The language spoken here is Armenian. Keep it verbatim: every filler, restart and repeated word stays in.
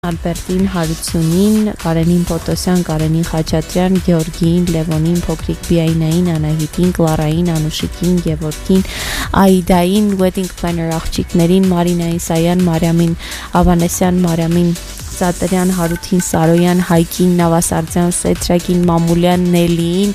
Ալբերտին, Հարությունին, Կարենին Պոտոսյան, Կարենին Խաչատրյան, Գեորգիին, Լևոնին, Փոքրիկ Բիայնային, Անահիտին, Կլարային, Անուշիկին, Գևորգին, Աիդային, Wedding Planner աղջիկներին, Մարինային Սայան, Մարիամին Ավանեսյան, Մարիամին Սատրյան, Հարութին Սարոյան, Հայկին Նավասարդյան, Սեթրակին Մամուլյան, Նելիին,